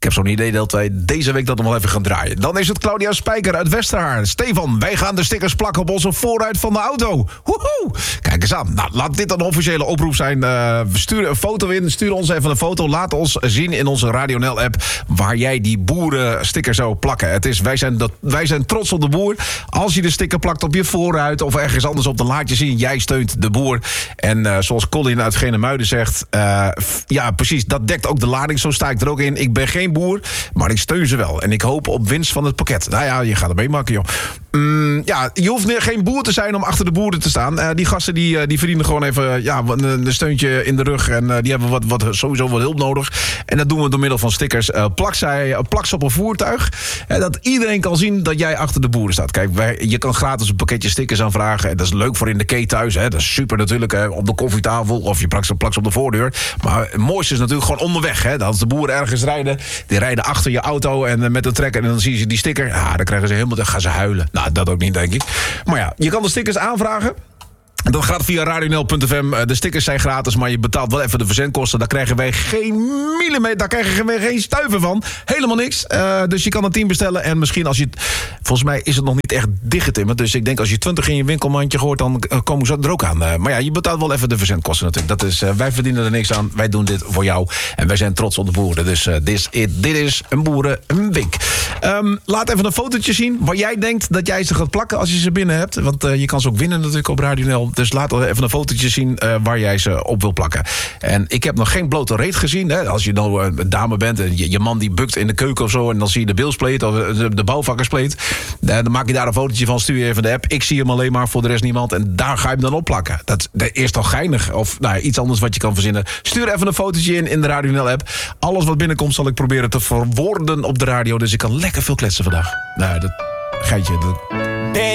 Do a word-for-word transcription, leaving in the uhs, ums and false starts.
heb zo'n idee dat wij deze week dat nog wel even gaan draaien. Dan is het Claudia Spijker uit Westerhaar. Stefan, wij gaan de stickers plakken op onze voorruit van de auto. Woehoe! Kijk eens aan. Nou, laat dit dan een officiële oproep zijn. Uh, stuur een foto in. Stuur ons even een foto. Laat ons zien in onze Radio N L-app waar jij die boerensticker zou plakken. Het is, wij, zijn dat, wij zijn trots op de boer. Als je de sticker plakt op je voorruit of ergens anders op de laadje zien, jij steunt de boer. En uh, zoals Colin uit Genemuiden zegt, uh, f- ja precies, dat dekt ook de lading. Zo sta ik er ook in. Ik ben geen boer, maar ik steun ze wel. En ik hoop op winst van het pakket. Nou ja, je gaat er meemaken, joh. Mm, ja, je hoeft geen boer te zijn om achter de boeren te staan. Uh, die gasten die, uh, die verdienen gewoon even ja, een, een steuntje in de rug. En uh, die hebben wat, wat, sowieso wat hulp nodig. En dat doen we door middel van stickers. Uh, plak, zij, plak ze op een voertuig. Uh, dat iedereen kan zien dat jij achter de boeren staat. Kijk, wij, je kan gratis een pakketje stickers aanvragen. En dat is leuk voor in de kee thuis. Hè. Dat is super natuurlijk. Hè, op de koffietafel. Of je plakt ze, plak ze op de voordeur. Maar het mooiste is natuurlijk gewoon onderweg. Hè. Als de boeren ergens rijden. Die rijden achter je auto en uh, met de trekker. En dan zien ze die sticker. Ja, dan krijgen ze helemaal, dan gaan ze huilen. Nou, dat ook niet, denk ik. Maar ja, je kan de stickers aanvragen. Dat gaat via radio n l punt f m. De stickers zijn gratis, maar je betaalt wel even de verzendkosten. Daar krijgen wij geen millimeter, daar krijgen wij geen stuiver van. Helemaal niks. Uh, dus je kan een team bestellen. En misschien als je... Volgens mij is het nog niet echt dichtgetimmerd. Dus ik denk als je twintig in je winkelmandje gooit, dan komen ze er ook aan. Uh, maar ja, je betaalt wel even de verzendkosten natuurlijk. Dat is, uh, wij verdienen er niks aan. Wij doen dit voor jou. En wij zijn trots op de boeren. Dus uh, this it, dit is een boerenwink. Um, laat even een fotootje zien waar jij denkt dat jij ze gaat plakken als je ze binnen hebt. Want uh, je kan ze ook winnen natuurlijk op Radio N L. Dus laat even een fotootje zien uh, waar jij ze op wil plakken. En ik heb nog geen blote reet gezien. Hè. Als je nou een dame bent en je, je man die bukt in de keuken of zo, en dan zie je de bilspleet of de, de bouwvakkerspleet. Dan maak je daar een fotootje van, stuur je even de app. Ik zie hem alleen maar, voor de rest niemand. En daar ga je hem dan op plakken. Dat, dat is toch geinig? Of nou, iets anders wat je kan verzinnen. Stuur even een fotootje in in de Radio N L-app. Alles wat binnenkomt zal ik proberen te verwoorden op de radio. Dus ik kan lekker veel kletsen vandaag. Nou, dat geitje... Dat...